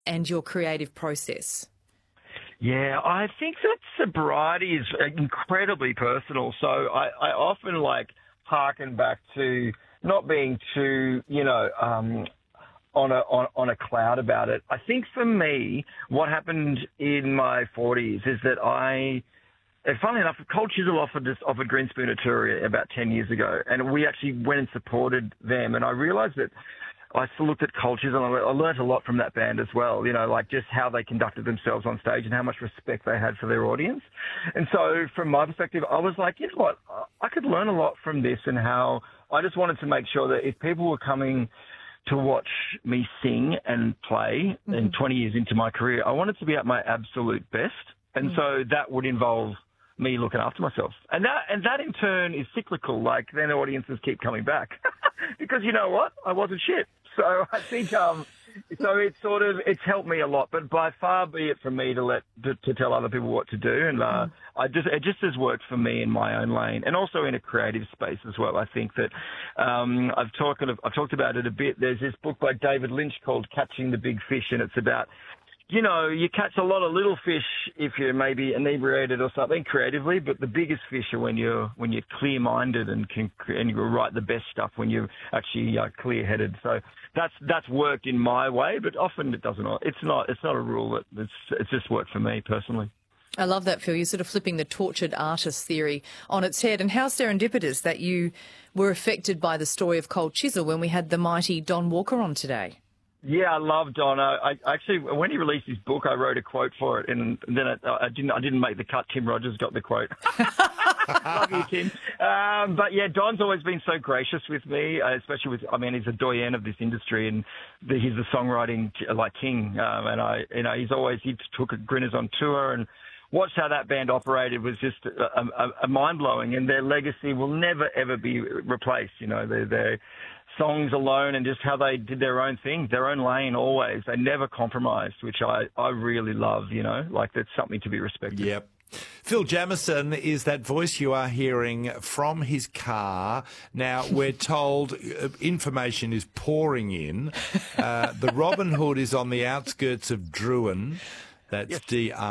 and your creative process? Yeah, I think that sobriety is incredibly personal. So I often harken back to not being too, on a cloud about it. I think for me, what happened in my 40s is that funnily enough, Cold Chisel offered Greenspoon a tour about 10 years ago, and we actually went and supported them. And I realised that I still looked at Cold Chisel, and I learned a lot from that band as well, just how they conducted themselves on stage and how much respect they had for their audience. And so from my perspective, I was like, you know what, I could learn a lot from this, and how I just wanted to make sure that if people were coming to watch me sing and play and 20 years into my career, I wanted to be at my absolute best. And so that would involve me looking after myself. And that in turn is cyclical. Then audiences keep coming back because you know what? I wasn't shit. So I think, so it's helped me a lot, but by far be it from me to tell other people what to do. And, it just has worked for me in my own lane, and also in a creative space as well. I think that, I've talked about it a bit. There's this book by David Lynch called Catching the Big Fish, and it's about, you catch a lot of little fish if you're maybe inebriated or something creatively, but the biggest fish are when you're clear-minded and you write the best stuff when you're actually clear-headed. So that's worked in my way, but often it doesn't. It's not a rule. It's just worked for me personally. I love that, Phil. You're sort of flipping the tortured artist theory on its head. And how serendipitous that you were affected by the story of Cold Chisel when we had the mighty Don Walker on today. Yeah, I love Don. I actually, when he released his book, I wrote a quote for it, and then I didn't make the cut. Tim Rogers got the quote. Love you, Tim. But yeah, Don's always been so gracious with me, especially he's a doyen of this industry, and he's the songwriting king. He took Grinners on tour and watched how that band operated was just a mind-blowing, and their legacy will never, ever be replaced. Their songs alone and just how they did their own thing, their own lane always. They never compromised, which I really love, that's something to be respected. Yep. Phil Jamieson is that voice you are hearing from his car. Now, we're told information is pouring in. The Robin Hood is on the outskirts of Druin. That's yes.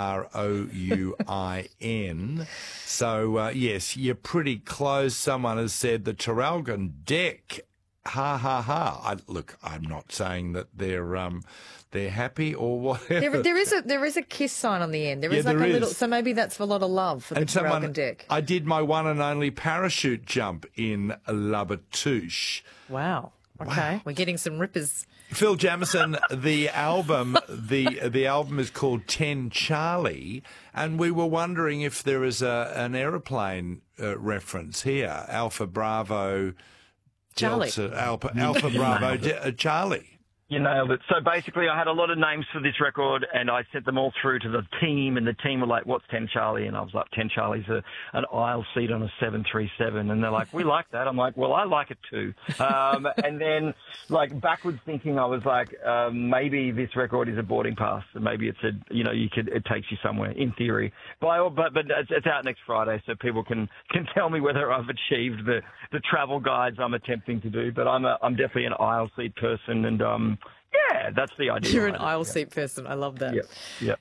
Drouin. So, yes, you're pretty close. Someone has said the Traralgon deck. Ha, ha, ha. Look, I'm not saying that they're happy or whatever. There is a kiss sign on the end. There is a little, so maybe that's a lot of love for the Traralgon deck. I did my one and only parachute jump in Labatouche. Wow. Okay. Wow. We're getting some rippers. Phil Jamieson, the album is called 10 Charlie, and we were wondering if there is an aeroplane reference here. Alpha Bravo Charlie. Alpha Bravo Charlie. You nailed it. So basically I had a lot of names for this record, and I sent them all through to the team, and the team were like, what's 10 Charlie? And I was like, 10 Charlie's an aisle seat on a 737. And they're like, we like that. I'm like, well, I like it too. And then backwards thinking, I was like, maybe this record is a boarding pass. And maybe it takes you somewhere in theory. But it's out next Friday, so people can tell me whether I've achieved the travel guides I'm attempting to do. But I'm definitely an aisle seat person, and yeah, that's the idea. You're an aisle seat person. I love that. Yeah.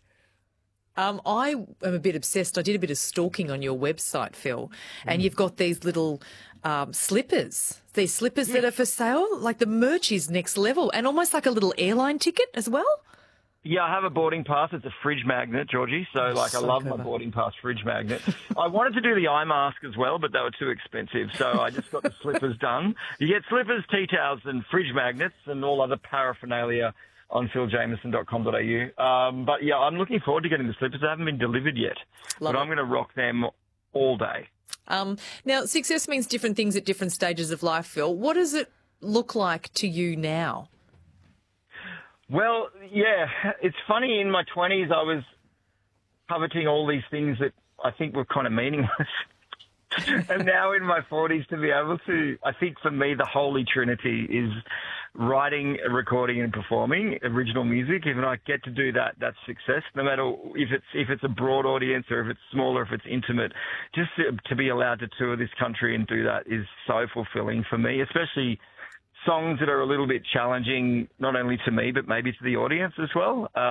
I am a bit obsessed. I did a bit of stalking on your website, Phil, and you've got these little slippers. These slippers that are for sale. Like the merch is next level, and almost like a little airline ticket as well. Yeah, I have a boarding pass. It's a fridge magnet, Georgie. So I love my boarding pass fridge magnet. I wanted to do the eye mask as well, but they were too expensive. So I just got the slippers done. You get slippers, tea towels, and fridge magnets, and all other paraphernalia on philjamieson.com.au. But yeah, I'm looking forward to getting the slippers. They haven't been delivered yet, but I'm going to rock them all day. Now, success means different things at different stages of life, Phil. What does it look like to you now? Well, yeah, it's funny. In my 20s, I was coveting all these things that I think were kind of meaningless. And now in my 40s, to be able to, I think for me, the holy trinity is writing, recording, and performing original music. If I get to do that, that's success. No matter if it's a broad audience or if it's small or if it's intimate, just to be allowed to tour this country and do that is so fulfilling for me, especially songs that are a little bit challenging, not only to me, but maybe to the audience as well.